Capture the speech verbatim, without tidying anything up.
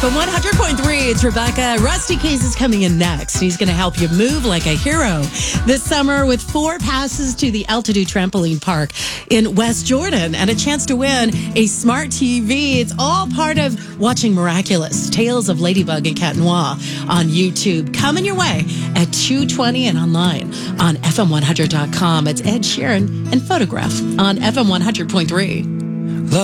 M one hundred point three, it's Rebecca. Rusty Case is coming in next. He's going to help you move like a hero this summer with four passes to the Altitude Trampoline Park in West Jordan and a chance to win a smart T V. It's all part of watching Miraculous, Tales of Ladybug and Cat Noir on YouTube. Coming your way at two twenty and online on F M one hundred dot com. It's Ed Sheeran and Photograph on F M one hundred point three.